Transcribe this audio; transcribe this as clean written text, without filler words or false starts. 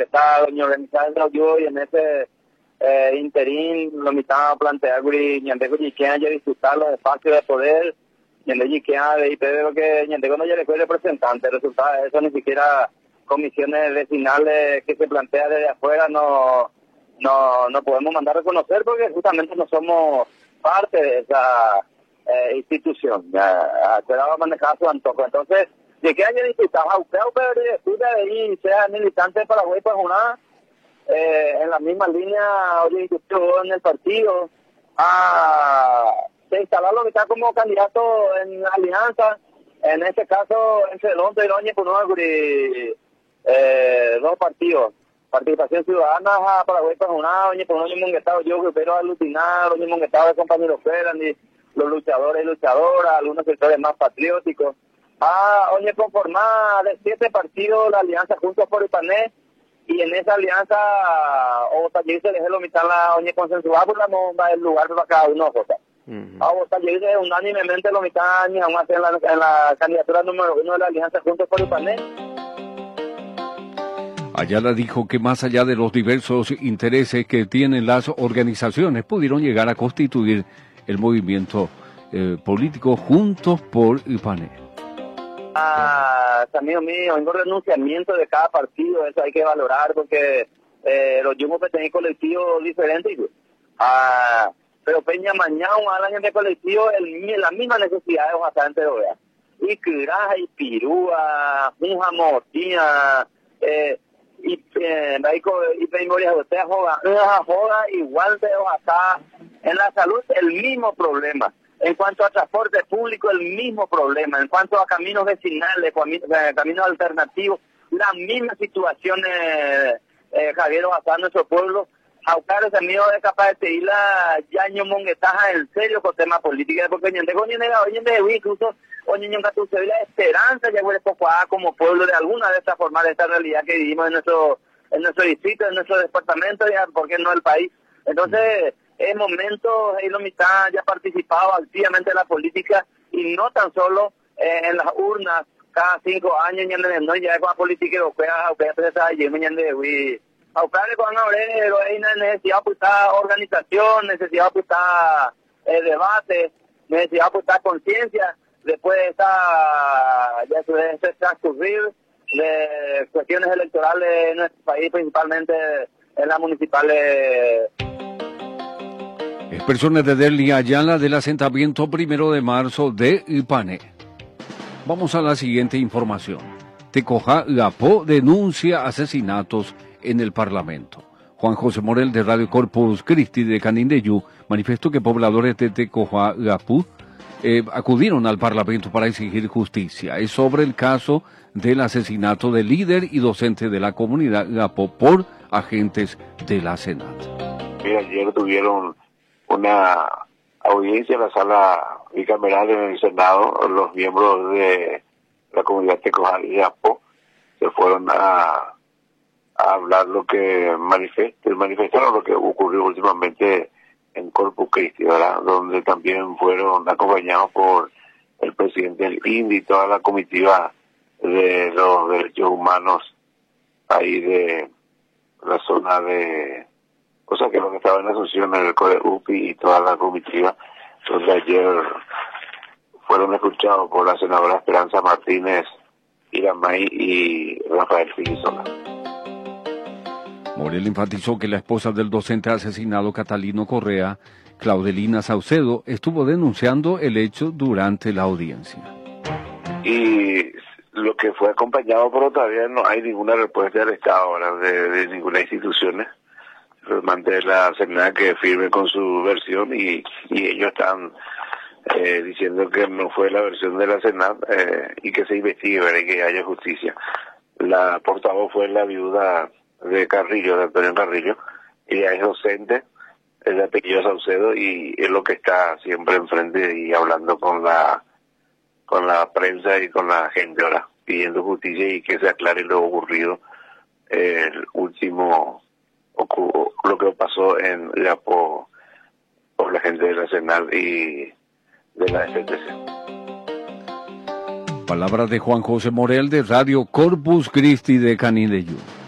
está doña organizada yo y en ese interín lo mitad plantear y ñandeco y que haya disfrutar los espacios de poder y y que y pero que ñandeco no ya le fue representante, resulta de eso ni siquiera comisiones vecinales que se plantea desde afuera no podemos mandar a reconocer porque justamente no somos parte de esa institución, quedaba manejada su antojo. Entonces, de que haya disfrutado, pero de ahí sea militante de Paraguay, pues una en la misma línea, oye, incluso en el partido, se instalar lo que está como candidato en la alianza, en este caso, entre Lonto y Loñe, con dos partidos. Participación Ciudadana a Paraguay para una, oye, por un monguetado yo, pero alucinado, oye, monguetado de compañeros fueran, y los luchadores y luchadoras, algunos sectores más patrióticos. Oye, conformada de 7 partidos la alianza Juntos por Ipané, y en esa alianza, o taller se dejó lo mitad la oye consensuada, pues el lugar para cada uno, Jota. O taller unánimemente lo mitad, ni aún así en la candidatura número 1 de la alianza Juntos por Ipané. Ayala dijo que más allá de los diversos intereses que tienen las organizaciones, pudieron llegar a constituir el movimiento político Juntos por Ipané. Amigo mío, en renunciamiento de cada partido, eso hay que valorar porque los yumos pertenecen a colectivos diferentes. Pero Peña mañana al año de colectivo, la misma necesidad de Oaxaca entero, vea. Y Curaja, y Pirúa, Mujamotía, y memoria de usted joda igual de Oaxaca. En la salud el mismo problema, en cuanto a transporte público el mismo problema, en cuanto a caminos vecinales, caminos alternativos, la misma situación, Javier Oaxaca, nuestro pueblo. Jaucar ese mío es capaz de pedirla Yaño Monguetaja en serio con temas políticos, porque incluso la esperanza ya huele poco como pueblo de alguna de estas formas de esta realidad que vivimos en nuestro distrito, en nuestro departamento, y por qué no el país. Entonces, es momento, la mitad ya ha participado activamente en la política y no tan solo en las urnas cada 5 años, no ya con la política europea, Australia con Aurelio, hay necesidad de apuntar organización, necesidad de apuntar debate, necesidad de apuntar conciencia, después de ese transcurrir de cuestiones electorales en nuestro país, principalmente en las municipales. Expresiones de Derli Ayala del asentamiento 1 de marzo de Ipané. Vamos a la siguiente información. Tecojá Gapó denuncia asesinatos en el Parlamento. Juan José Morel de Radio Corpus Christi de Canindeyú manifestó que pobladores de Tecojá Gapú acudieron al Parlamento para exigir justicia. Es sobre el caso del asesinato del líder y docente de la comunidad Gapó por agentes de la Senat. Ayer tuvieron una audiencia en la sala bicameral en el Senado. Los miembros de la comunidad Tecojá Gapó se fueron a hablar lo que manifestaron lo que ocurrió últimamente en Corpus Christi, ¿verdad? Donde también fueron acompañados por el presidente del INDI y toda la comitiva de los derechos humanos ahí de la zona de, o sea que lo que estaba en la Asunción, en el CODEUPI y toda la comitiva, donde ayer fueron escuchados por la senadora Esperanza Martínez Iramay y Rafael Filisola. Morel enfatizó que la esposa del docente asesinado Catalino Correa, Claudelina Saucedo, estuvo denunciando el hecho durante la audiencia. Y lo que fue acompañado, pero todavía no hay ninguna respuesta del Estado ahora, de ninguna institución. Mandé la Senat que firme con su versión y ellos están diciendo que no fue la versión de la Senat y que se investigue, y que haya justicia. La portavoz fue la viuda de Carrillo, de Antonio Carrillo, ella es docente, es de apellido Saucedo y es lo que está siempre enfrente y hablando con la prensa y con la gente ahora, pidiendo justicia y que se aclare lo ocurrido, lo que pasó en Gapó por la gente de la Senat y de la FTC. Palabras de Juan José Morel de Radio Corpus Christi de Canindeyú.